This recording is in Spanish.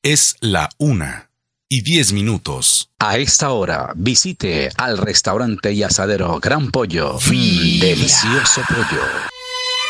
Es la 1:10. A esta hora, visite al restaurante y asadero Gran Pollo. Delicioso pollo.